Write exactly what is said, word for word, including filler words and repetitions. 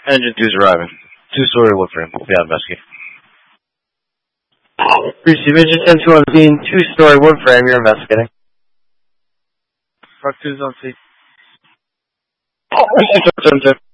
Engine two's arriving. Two-story wood frame. Yeah, investigating. Receive Engine ten two on scene. Two-story wood frame. You're investigating. Truck two's on scene. Oh,